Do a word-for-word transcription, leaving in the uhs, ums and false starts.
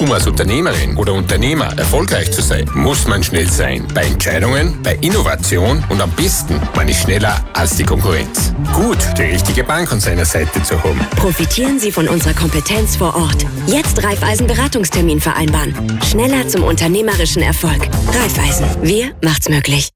Um als Unternehmerin oder Unternehmer erfolgreich zu sein, muss man schnell sein. Bei Entscheidungen, bei Innovation und am besten, man ist schneller als die Konkurrenz. Gut, die richtige Bank an seiner Seite zu haben. Profitieren Sie von unserer Kompetenz vor Ort. Jetzt Raiffeisen Beratungstermin vereinbaren. Schneller zum unternehmerischen Erfolg. Raiffeisen, wir macht's möglich.